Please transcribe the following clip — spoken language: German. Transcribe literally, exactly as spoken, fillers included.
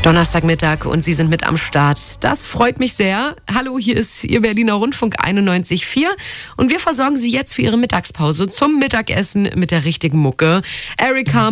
Donnerstagmittag und Sie sind mit am Start. Das freut mich sehr. Hallo, hier ist Ihr Berliner Rundfunk einundneunzig Komma vier und wir versorgen Sie jetzt für Ihre Mittagspause zum Mittagessen mit der richtigen Mucke. Erika